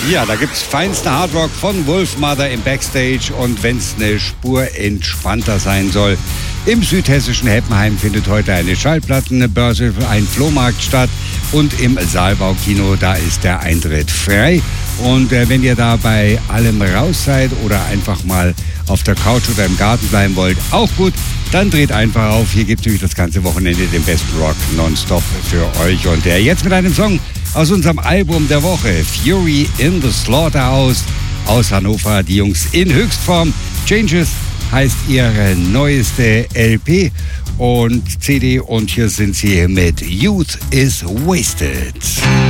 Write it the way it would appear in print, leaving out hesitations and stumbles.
Ja, da gibt's feinste Hardrock von Wolfmother im Backstage und wenn's eine Spur entspannter sein soll. Im südhessischen Heppenheim findet heute eine Schallplattenbörse, ein Flohmarkt statt und im Saalbau-Kino, da ist der Eintritt frei. Und wenn ihr da bei allem raus seid oder einfach mal auf der Couch oder im Garten bleiben wollt, auch gut, dann dreht einfach auf. Hier gibt's nämlich das ganze Wochenende den besten Rock nonstop für euch. Und jetzt mit einem Song aus unserem Album der Woche, Fury in the Slaughterhouse aus Hannover. Die Jungs in Höchstform. Changes heißt ihre neueste LP und CD und hier sind sie mit Youth is Wasted.